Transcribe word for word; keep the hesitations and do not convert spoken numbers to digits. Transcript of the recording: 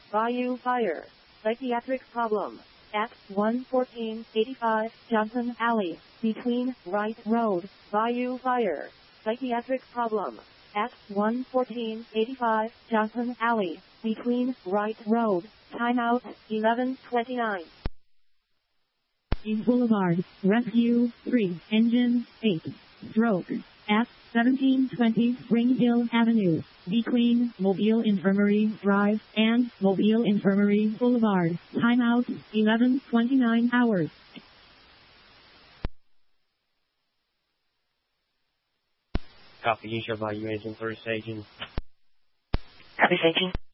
Bayou Fire. Psychiatric problem. At one fourteen eighty-five Johnson Alley, between Wright Road, Bayou Fire. Psychiatric problem. At one fourteen eighty-five Johnson Alley, between Wright Road. Timeout, eleven twenty-nine. East Boulevard, Rescue, three, Engine, eight, Stroke, at seventeen twenty Spring Hill Avenue, between Mobile Infirmary Drive and Mobile Infirmary Boulevard. Timeout, eleven twenty-nine hours. Copy, use your value agent, third station. Copy, station.